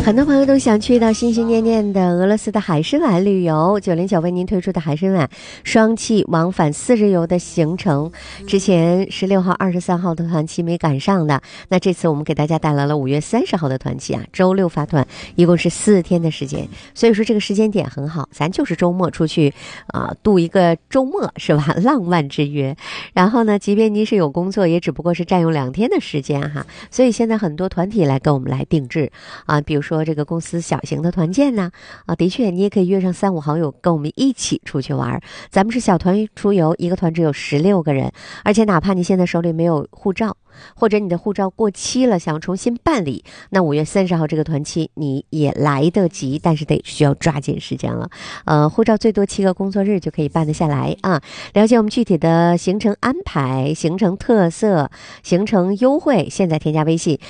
很多朋友都想去到心心念念的俄罗斯的海参崴旅游，909为您推出的海参崴双气往返4日游的行程，之前16号、23号的团期没赶上的，那这次我们给大家带来了5月30号的团期啊，周6发团，一共是4天的时间，所以说这个时间点很好，咱就是周末出去度一个周末是吧？浪漫之约。然后呢，即便您是有工作，也只不过是占用2天的时间哈，所以现在很多团体来跟我们来定制啊，比如说这个公司小型的团建呢，的确你也可以约上3、5好友跟我们一起出去玩。咱们是小团出游，一个团只有16个人，而且哪怕你现在手里没有护照，或者你的护照过期了想重新办理，那5月30号这个团期你也来得及，但是需要抓紧时间了。护照最多7个工作日就可以办得下来啊。了解我们具体的行程安排、行程特色、行程优惠，现在添加微信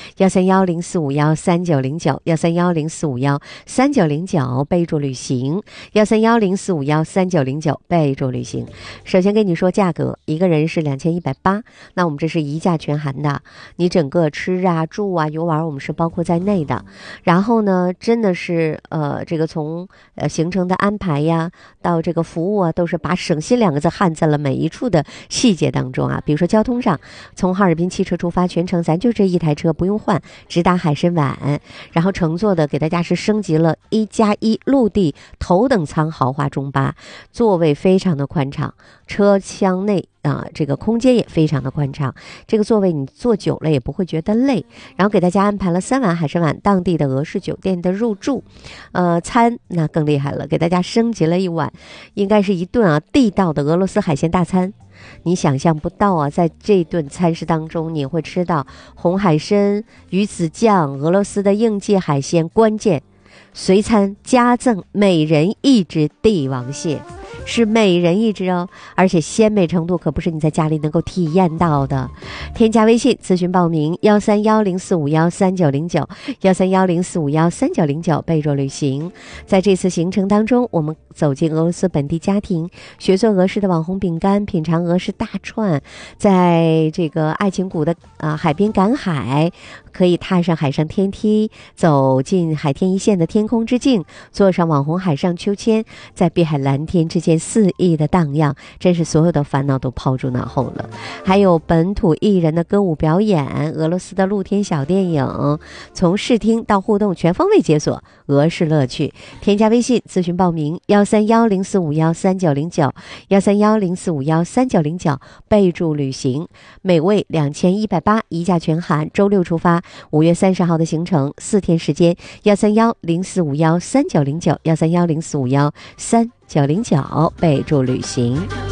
13104513909，13104513909，备注旅行，13104513909，备注旅行。首先跟你说价格，一个人是2180，那我们这是一价全含的，你整个吃啊、住啊、游玩我们是包括在内的。然后呢，真的是这个从行程的安排呀到这个服务啊，都是把省心2个字焊在了每一处的细节当中啊。比如说交通上，从哈尔滨汽车出发，全程咱就这一台车不用换，直达海参崴，然后乘坐的给大家是升级了1+1陆地头等舱豪华中巴，座位非常的宽敞，车厢内这个空间也非常的宽敞，这个座位你坐久了也不会觉得累。然后给大家安排了3晚海参崴当地的俄式酒店的入住，餐那更厉害了，给大家升级了1碗，应该是一顿地道的俄罗斯海鲜大餐。你想象不到在这顿餐食当中你会吃到红海参、鱼子酱、俄罗斯的应季海鲜，关键随餐加赠每人1只帝王蟹，是每人1只哦，而且鲜美程度可不是你在家里能够体验到的。添加微信咨询报名13104513909，13104513909，备注旅行。在这次行程当中，我们走进俄罗斯本地家庭，学做俄式的网红饼干，品尝俄式大串，在这个爱情谷的海边赶海，可以踏上海上天梯，走进海天一线的天空之境，坐上网红海上秋千，在碧海蓝天之间肆意的荡漾，真是所有的烦恼都抛诸脑后了。还有本土艺人的歌舞表演，俄罗斯的露天小电影，从视听到互动全方位解锁俄式乐趣。添加微信咨询报名13104513909，13104513909，备注旅行，每位2180，一价全含，周6出发，5月30号的行程4天时间，13104513909，13104513909，备注旅行。